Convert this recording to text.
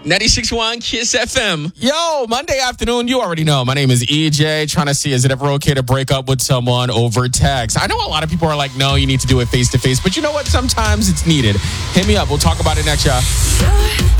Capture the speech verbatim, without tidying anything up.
ninety-six point one Kiss F M. Yo, Monday afternoon, you already know. My name is E J, trying to see, is it ever okay to break up with someone over text? I know a lot of people are like, no, you need to do it face-to-face. But you know what? Sometimes it's needed. Hit me up. We'll talk about it next, y'all.